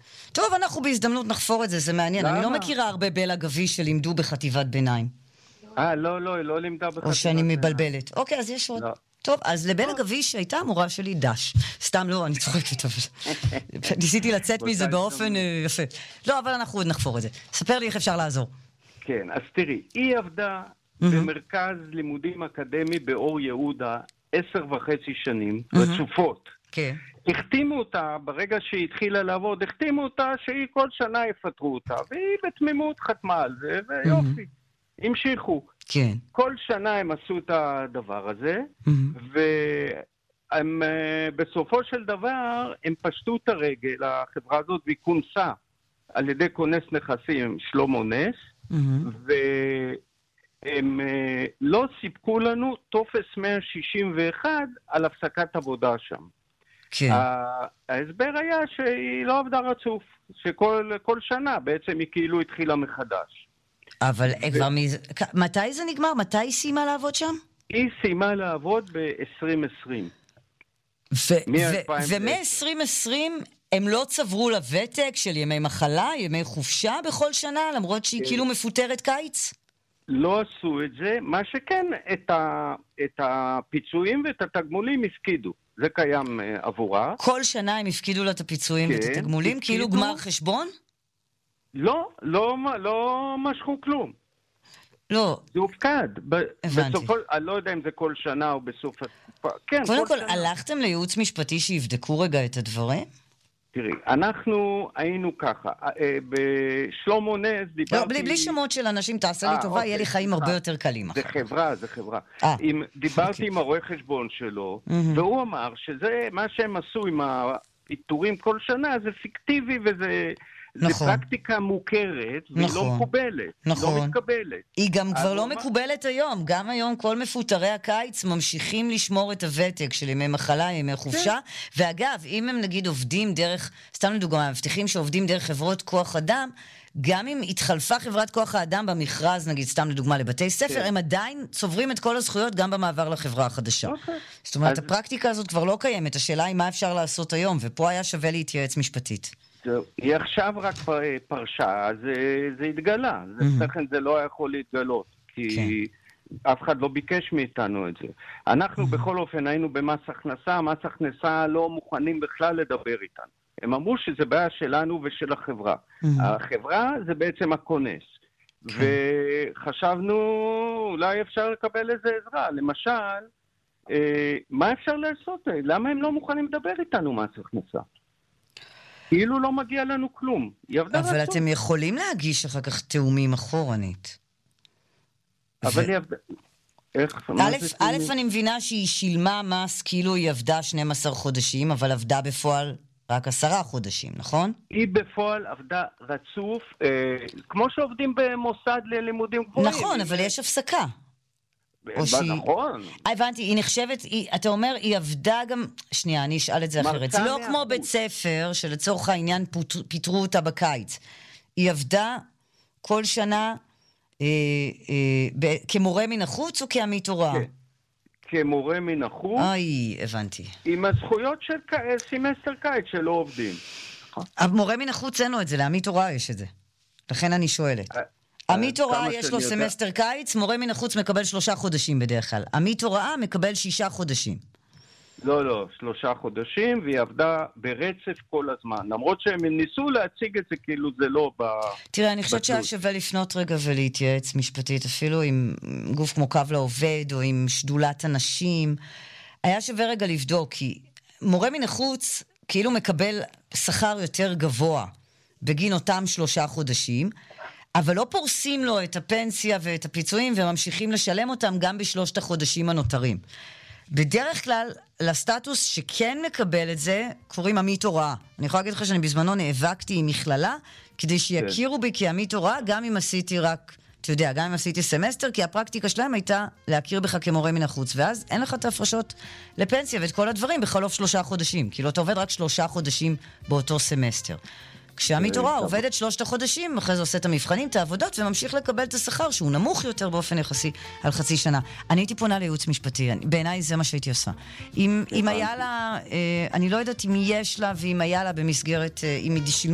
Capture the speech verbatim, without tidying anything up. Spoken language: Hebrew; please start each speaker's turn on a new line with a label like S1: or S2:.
S1: טוב, אנחנו בהזדמנות נחפור את זה, זה מעניין. אני לא מכירה הרבה בלה גבי שלימדו בחטיבת ביניים.
S2: אה, לא, לא, לא לימדה בחטיבת ביניים.
S1: או שאני מבלבלת. אוקיי, אז יש עוד. טוב, אז לבלה גבי שהייתה המורה שלי דש. סתם לא, אני צוחקת, אבל ניסיתי לצאת מזה באופן יפה. לא, אבל אנחנו עוד נחפור את זה. ספר לי איך אפשר לעזור.
S2: כן, אז תראי, היא עבדה במרכז לימודים אקדמי באור יהודה עשר וחצי שנים, רצופות.
S1: כן.
S2: החתימו אותה, ברגע שהיא התחילה לעבוד, החתימו אותה שהיא כל שנה יפטרו אותה, והיא בתמימות חתמה על זה, ויופי, המשיכו.
S1: כן.
S2: כל שנה הם עשו את הדבר הזה, והם בסופו של דבר, הם פשטו את הרגל, החברה הזאת, והיא כונסה על ידי כונס נכסים שלמה נס, והם לא סיפקו לנו טופס מאה שישים ואחת על הפסקת עבודה שם.
S1: כן.
S2: ההסבר היה שהיא לא עבדה רצוף, שכל כל שנה בעצם היא כאילו התחילה מחדש.
S1: אבל כבר מזה, מתי זה נגמר? מתי היא סיימה לעבוד שם?
S2: היא סיימה לעבוד ב-עשרים עשרים.
S1: ו-מ-עשרים עשרים הם לא צברו לוותק של ימי מחלה, ימי חופשה בכל שנה, למרות שהיא כאילו מפוטרת קיץ?
S2: לא עשו את זה, מה שכן, את, ה, את הפיצויים ואת התגמולים הפקידו. זה קיים uh, עבורה.
S1: כל שנה הם הפקידו לה את הפיצויים כן, ואת התגמולים, הפקידו... כאילו גמר חשבון?
S2: לא, לא, לא משכו כלום.
S1: לא.
S2: זה הופקד.
S1: הבנתי.
S2: בסופו, אני לא יודע אם זה כל שנה או בסוף התקופה. כן,
S1: קודם
S2: כל
S1: כל,
S2: שנה.
S1: הלכתם לייעוץ משפטי שיבדקו רגע את הדברים?
S2: תראי, אנחנו היינו ככה, בשלמה נס דיברתי...
S1: לא, בלי, בלי שמות של אנשים, תעשה לי טובה, יהיה לי חיים הרבה יותר קלים.
S2: זה חברה, זה חברה. דיברתי עם הרואה חשבון שלו, והוא אמר שזה, מה שהם עשו עם הפיטורים כל שנה, זה פיקטיבי וזה... זה פרקטיקה מוכרת, והיא לא מקובלת.
S1: נכון.
S2: לא מתקבלת.
S1: היא גם כבר לא מקובלת היום. גם היום כל מפוטרי הקיץ ממשיכים לשמור את הוותק של ימי מחלה, ימי חופשה. ואגב, אם הם נגיד עובדים דרך, סתם לדוגמה, מבטיחים שעובדים דרך חברות כוח אדם, גם אם התחלפה חברת כוח האדם במכרז, נגיד סתם לדוגמה לבתי ספר, הם עדיין צוברים את כל הזכויות גם במעבר לחברה החדשה. זאת אומרת, הפרקטיקה הזאת כבר לא קיימת. השאלה היא מה אפשר לעשות היום, ופה היה שווה להתייעץ משפטית.
S2: היא עכשיו רק פרשה, אז זה התגלה. לכן זה לא היה יכול להתגלות, כי אף אחד לא ביקש מאיתנו את זה. אנחנו בכל אופן היינו במס הכנסה, מס הכנסה לא מוכנים בכלל לדבר איתנו. הם אמרו שזה בעיה שלנו ושל החברה. החברה זה בעצם הכונס. וחשבנו, אולי אפשר לקבל איזה עזרה. למשל, מה אפשר לעשות? למה הם לא מוכנים לדבר איתנו מס הכנסה? כאילו לא מגיע לנו כלום.
S1: אבל אתם יכולים להגיש אחר כך תאומים אחורנית.
S2: אבל היא עבדה...
S1: א', אני מבינה שהיא שילמה מס כאילו היא עבדה שנים עשר חודשים, אבל עבדה בפועל רק עשרה חודשים, נכון?
S2: היא בפועל עבדה רצוף, כמו שעובדים במוסד ללימודים גבוהים.
S1: נכון, אבל יש הפסקה.
S2: נכון.
S1: הבנתי, היא נחשבת, אתה אומר, היא עבדה גם, שנייה, אני אשאל את זה אחרת. זה לא כמו בית ספר, שלצורך העניין פיטרו אותה בקיץ. היא עבדה כל שנה כמורה מן החוץ או כעמית הוראה?
S2: כמורה מן החוץ.
S1: אוי, הבנתי.
S2: עם הזכויות של סמסטר קיץ שלא עובדים.
S1: אבל מורה מן החוץ אין לו את זה, לעמית הוראה יש את זה. לכן אני שואלת. עמית הוראה יש לו סמסטר קיץ, מורה מן החוץ מקבל שלושה חודשים בדרך כלל. עמית הוראה מקבל שישה חודשים.
S2: לא, לא, שלושה חודשים, והיא עבדה ברצף כל הזמן. למרות שהם ניסו להציג את זה כאילו זה לא ב...
S1: תראה, אני חושבת שהיה שווה לפנות רגע ולהתייעץ משפטית, אפילו עם גוף כמו קו לעובד, או עם שדולת אנשים. היה שווה רגע לבדוק, כי מורה מן החוץ כאילו מקבל שכר יותר גבוה בגין אותם שלושה חודשים, אבל לא פורסים לו את הפנסיה ואת הפיצויים, וממשיכים לשלם אותם גם בשלושת החודשים הנותרים. בדרך כלל, לסטטוס שכן מקבל את זה, קוראים עמית הוראה. אני יכולה להגיד לך שאני בזמנו נאבקתי עם מכללה, כדי שיכירו בי כעמית הוראה, גם אם עשיתי רק, אתה יודע, גם אם עשיתי סמסטר, כי הפרקטיקה שלהם הייתה להכיר בך כמורה מן החוץ, ואז אין לך את ההפרשות לפנסיה ואת כל הדברים בחלוף שלושה חודשים, כאילו אתה עובד רק שלושה חודשים באותו סמסטר. כשעמית הוראה עובדת שלושת החודשים, אחרי זה עושה את המבחנים, את העבודות, וממשיך לקבל את השכר, שהוא נמוך יותר באופן יחסי על חצי שנה. אני הייתי פונה לייעוץ משפטי, בעיניי זה מה שהייתי עושה. אם, אם היה לה, אני לא יודעת אם יש לה, ואם היה לה במסגרת, אם היא